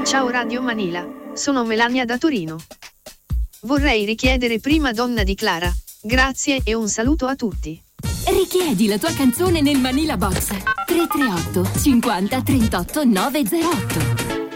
Ciao Radio Manila, sono Melania da Torino. Vorrei richiedere Prima donna di Clara. Grazie e un saluto a tutti. Richiedi la tua canzone nel Manila Box 338 50 38 908.